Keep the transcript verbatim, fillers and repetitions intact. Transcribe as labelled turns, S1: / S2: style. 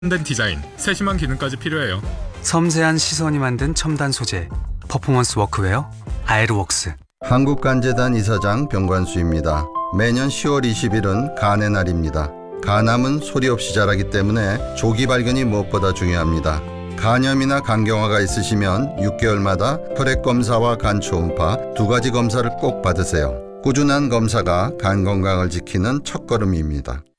S1: 된 디자인, 세심한 기능까지 필요해요.
S2: 섬세한 시선이 만든 첨단 소재, 퍼포먼스 워크웨어 아에르웍스.
S3: 한국간재단 이사장 병관수입니다. 매년 시월 이십일은 간의 날입니다. 간암은 소리 없이 자라기 때문에 조기 발견이 무엇보다 중요합니다. 간염이나 간경화가 있으시면 육 개월마다 혈액 검사와 간 초음파 두 가지 검사를 꼭 받으세요. 꾸준한 검사가 간 건강을 지키는 첫걸음입니다.